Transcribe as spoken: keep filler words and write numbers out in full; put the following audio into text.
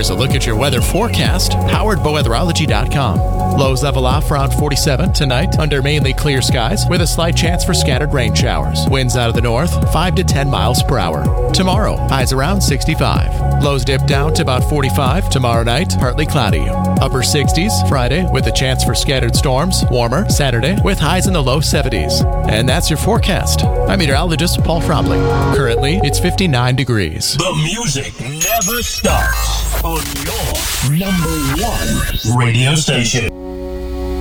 Here's a look at your weather forecast, powered by weatherology dot com. Lows level off around forty-seven tonight under mainly clear skies with a slight chance for scattered rain showers. Winds out of the north, five to ten miles per hour. Tomorrow, highs around sixty-five. Lows dip down to about forty-five. Tomorrow night, partly cloudy. Upper sixties Friday with a chance for scattered storms. Warmer Saturday with highs in the low seventies. And that's your forecast. I'm meteorologist Paul Frobley. Currently, it's fifty-nine degrees. The music never stops on your number one radio station.